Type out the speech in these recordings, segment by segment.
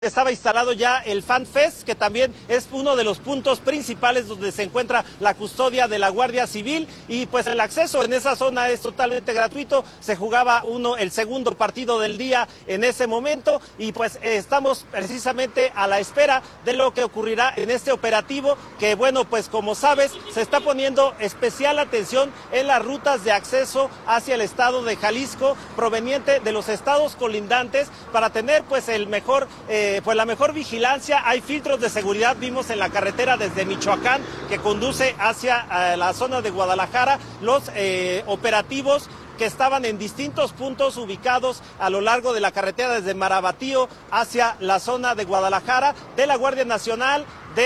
Estaba instalado ya el Fan Fest, que también es uno de los puntos principales donde se encuentra la custodia de la Guardia Civil, y pues el acceso en esa zona es totalmente gratuito. Se jugaba el segundo partido del día en ese momento, y pues estamos precisamente a la espera de lo que ocurrirá en este operativo, que bueno, pues como sabes, se está poniendo especial atención en las rutas de acceso hacia el estado de Jalisco, proveniente de los estados colindantes, para tener pues la mejor vigilancia. Hay filtros de seguridad, vimos en la carretera desde Michoacán que conduce hacia la zona de Guadalajara, los operativos que estaban en distintos puntos ubicados a lo largo de la carretera desde Marabatío hacia la zona de Guadalajara, de la Guardia Nacional,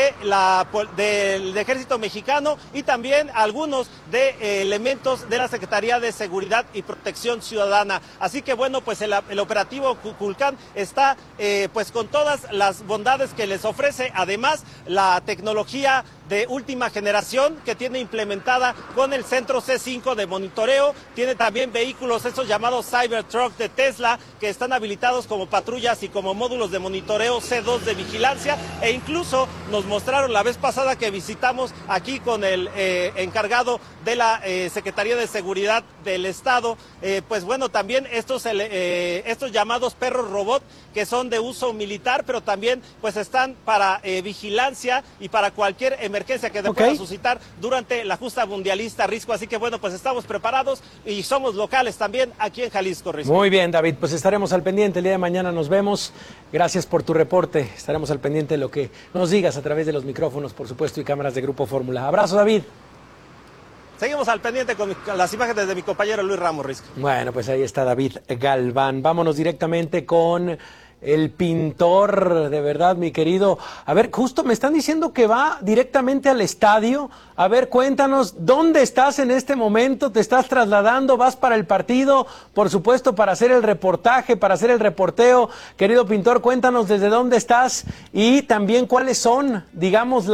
del Ejército Mexicano, y también algunos de elementos de la Secretaría de Seguridad y Protección Ciudadana. Así que bueno, pues el operativo Kukulcán está pues con todas las bondades que les ofrece, además la tecnología de última generación que tiene implementada con el centro C5 de monitoreo. Tiene también vehículos, esos llamados Cybertruck de Tesla, que están habilitados como patrullas y como módulos de monitoreo C2 de vigilancia, e incluso nos mostraron la vez pasada que visitamos aquí con el encargado de la Secretaría de Seguridad del Estado, pues bueno, también estos llamados perros robot, que son de uso militar, pero también pues están para vigilancia y para cualquier emergencia que pueda suscitar durante la justa mundialista, Risco. Así que bueno, pues estamos preparados y somos locales también aquí en Jalisco, Risco. Muy bien, David, pues estaremos al pendiente. El día de mañana nos vemos. Gracias por tu reporte. Estaremos al pendiente de lo que nos digas a través de los micrófonos, por supuesto, y cámaras de Grupo Fórmula. Abrazo, David. Seguimos al pendiente con las imágenes de mi compañero Luis Ramos, Risco. Bueno, pues ahí está David Galván. Vámonos directamente con el pintor, de verdad, mi querido. A ver, justo me están diciendo que va directamente al estadio. A ver, cuéntanos, ¿dónde estás en este momento? ¿Te estás trasladando? ¿Vas para el partido? Por supuesto, para hacer el reportaje, para hacer el reporteo. Querido pintor, cuéntanos desde dónde estás y también cuáles son, digamos,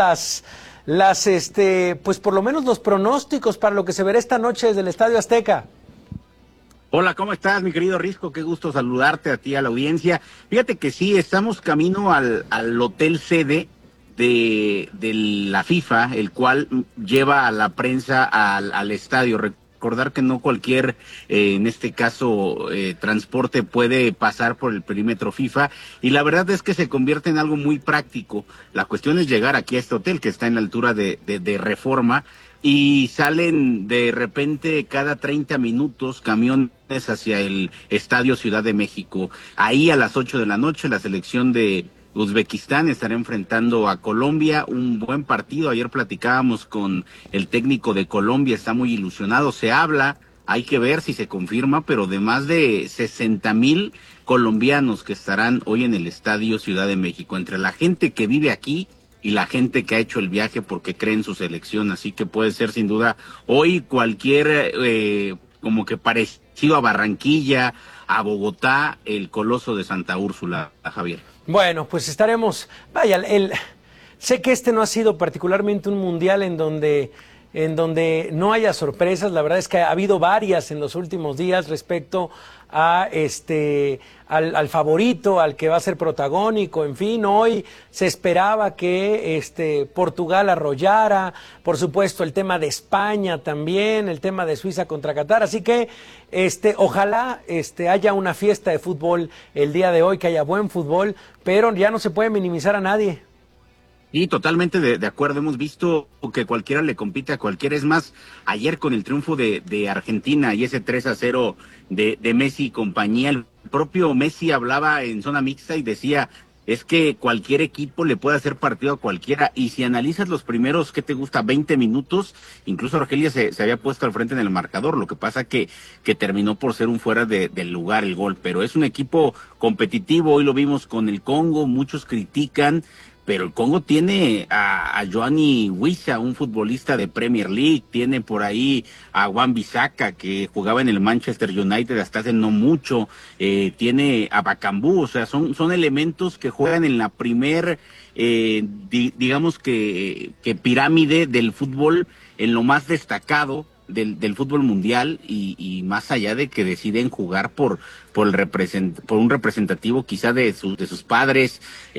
pues por lo menos los pronósticos para lo que se verá esta noche desde el Estadio Azteca. Hola, ¿cómo estás, mi querido Risco? Qué gusto saludarte a ti, a la audiencia. Fíjate que sí, estamos camino al hotel sede de la FIFA, el cual lleva a la prensa al estadio. Recordar que no cualquier, en este caso, transporte puede pasar por el perímetro FIFA, y la verdad es que se convierte en algo muy práctico. La cuestión es llegar aquí a este hotel que está en la altura de Reforma, y salen de repente cada 30 minutos camiones hacia el Estadio Ciudad de México. Ahí a las 8 de la noche la selección de Uzbekistán estará enfrentando a Colombia, un buen partido. Ayer platicábamos con el técnico de Colombia, está muy ilusionado. Se habla, hay que ver si se confirma, pero de más de 60,000 colombianos que estarán hoy en el Estadio Ciudad de México, entre la gente que vive aquí y la gente que ha hecho el viaje porque cree en su selección. Así que puede ser sin duda hoy cualquier, como que parecido a Barranquilla, a Bogotá, el Coloso de Santa Úrsula, a Javier. Bueno, pues estaremos, vaya, sé que este no ha sido particularmente un mundial en donde no haya sorpresas. La verdad es que ha habido varias en los últimos días respecto a al favorito, al que va a ser protagónico. En fin, hoy se esperaba que Portugal arrollara, por supuesto el tema de España también, el tema de Suiza contra Qatar, así que ojalá haya una fiesta de fútbol el día de hoy, que haya buen fútbol, pero ya no se puede minimizar a nadie. Y totalmente de acuerdo, hemos visto que cualquiera le compite a cualquiera. Es más, ayer con el triunfo de Argentina y ese 3-0 de Messi y compañía, el propio Messi hablaba en zona mixta y decía, es que cualquier equipo le puede hacer partido a cualquiera. Y si analizas los primeros, ¿qué te gusta? 20 minutos, incluso Argelia se había puesto al frente en el marcador. Lo que pasa que terminó por ser un fuera del lugar el gol, pero es un equipo competitivo. Hoy lo vimos con el Congo, muchos critican, pero el Congo tiene a Johnny Wissa, un futbolista de Premier League, tiene por ahí a Wan-Bissaka, que jugaba en el Manchester United hasta hace no mucho, tiene a Bakambu, o sea, son elementos que juegan en la primer, digamos que pirámide del fútbol, en lo más destacado. del fútbol mundial y más allá de que deciden jugar por un representativo quizá de sus padres,